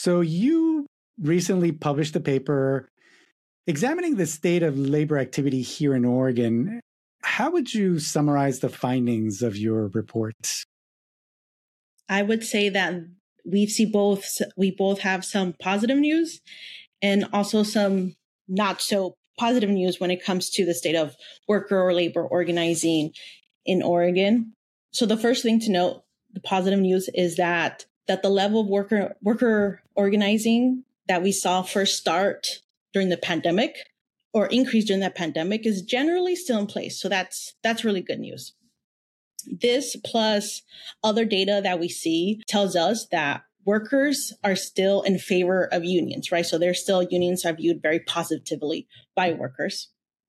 So you recently published a paper examining the state of labor activity here in Oregon. How would you summarize the findings of your report? I would say that we both have some positive news and also some not so positive news when it comes to the state of worker or labor organizing in Oregon. So the first thing to note, the positive news is that the level of worker organizing that we saw first start during the pandemic or increase during that pandemic is generally still in place. So that's really good news. This plus other data that we see tells us that workers are still in favor of unions, right? So unions are viewed very positively by workers.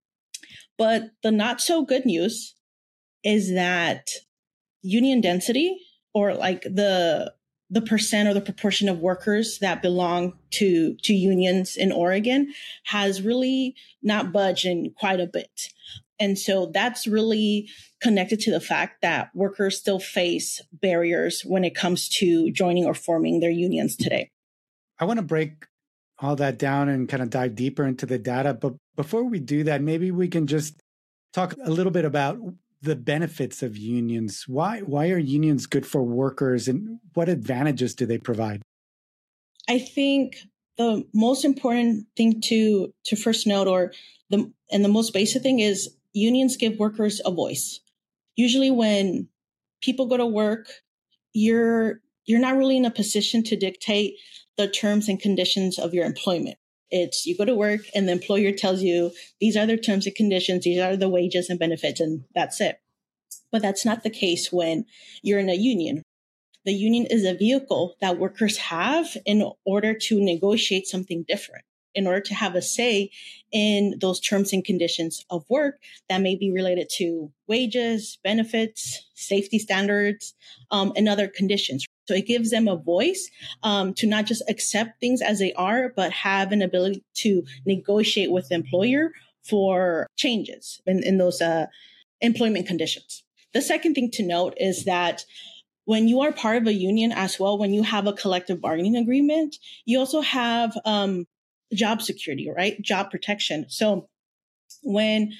But the not so good news is that union density, or like the percent or the proportion of workers that belong to unions in Oregon, has really not budged in quite a bit. And so that's really connected to the fact that workers still face barriers when it comes to joining or forming their unions today. I want to break all that down and kind of dive deeper into the data. But before we do that, maybe we can just talk a little bit about the benefits of unions. Why are unions good for workers, and what advantages do they provide? I think the most important thing to first note, the most basic thing, is unions give workers a voice. Usually when people go to work, you're not really in a position to dictate the terms and conditions of your employment. It's you go to work and the employer tells you these are the terms and conditions, these are the wages and benefits, and that's it. But that's not the case when you're in a union. The union is a vehicle that workers have in order to negotiate something different, in order to have a say in those terms and conditions of work that may be related to wages, benefits, safety standards, and other conditions. So it gives them a voice to not just accept things as they are, but have an ability to negotiate with the employer for changes in those employment conditions. The second thing to note is that when you are part of a union as well, when you have a collective bargaining agreement, you also have job security, right? Job protection. So when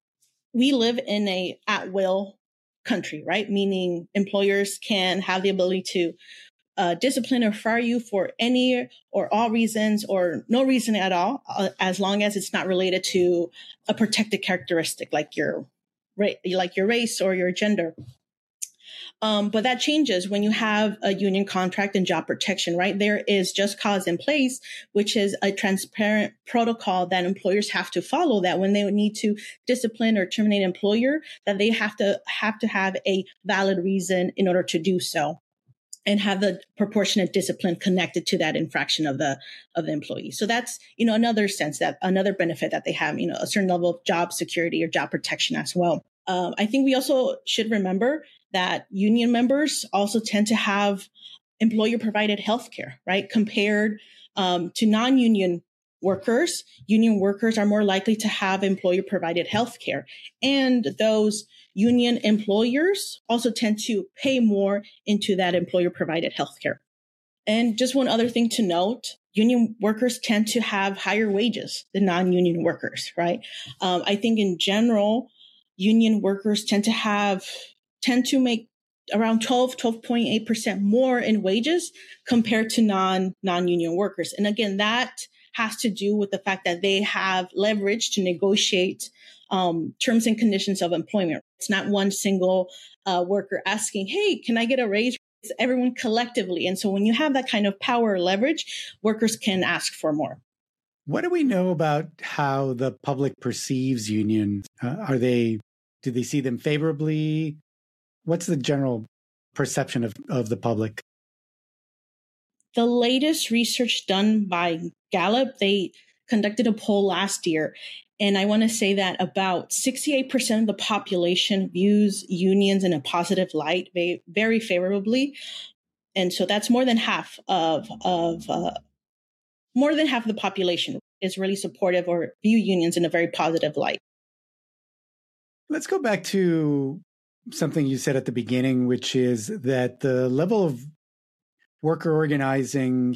we live in a at-will country, right? Meaning employers can have the ability to discipline or fire you for any or all reasons or no reason at all, as long as it's not related to a protected characteristic like your race or your gender. But that changes when you have a union contract and job protection, right? There is just cause in place, which is a transparent protocol that employers have to follow, that when they need to discipline or terminate an employer, that they have to have a valid reason in order to do so, and have the proportionate discipline connected to that infraction of the employee. So that's, another sense, that another benefit that they have, a certain level of job security or job protection as well. I think we also should remember that union members also tend to have employer provided healthcare, right? Compared to non-union workers, union workers are more likely to have employer provided healthcare. And those union employers also tend to pay more into that employer provided healthcare. And just one other thing to note, union workers tend to have higher wages than non-union workers, right? I think in general, union workers tend to make around 12.8% more in wages compared to non-union workers. And again, that has to do with the fact that they have leverage to negotiate terms and conditions of employment. It's not one single worker asking, hey, can I get a raise? It's everyone collectively. And so when you have that kind of power or leverage, workers can ask for more. What do we know about how the public perceives unions? Do they see them favorably? What's the general perception of the public? The latest research done by Gallup, they conducted a poll last year, and I want to say that about 68% of the population views unions in a positive light, very favorably. And so that's more than half of the population is really supportive or view unions in a very positive light. Let's go back to something you said at the beginning, which is that the level of worker organizing